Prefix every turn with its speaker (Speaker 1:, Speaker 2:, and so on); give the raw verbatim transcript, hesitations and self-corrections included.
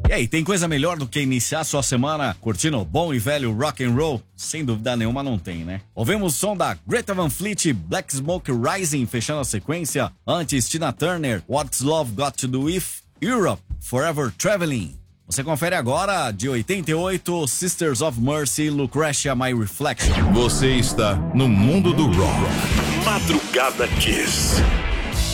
Speaker 1: E aí, tem coisa melhor do que iniciar sua semana curtindo bom e velho rock and roll? Sem dúvida nenhuma não tem, né? Ouvimos o som da Greta Van Fleet, Black Smoke Rising, fechando a sequência. Antes, Tina Turner, What's Love Got to Do With, Europe, Forever Traveling. Você confere agora, de oitenta e oito, Sisters of Mercy, Lucretia, My Reflection.
Speaker 2: Você está no mundo do rock. Madrugada Kiss.